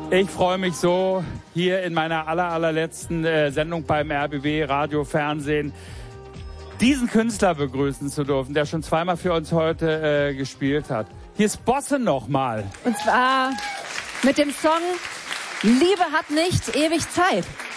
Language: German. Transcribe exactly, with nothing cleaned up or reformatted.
Ich freue mich so, hier in meiner aller, allerletzten äh, Sendung beim R B B Radio Fernsehen diesen Künstler begrüßen zu dürfen, der schon zweimal für uns heute äh, gespielt hat. Hier ist Bosse nochmal. Und zwar mit dem Song Liebe hat nicht ewig Zeit.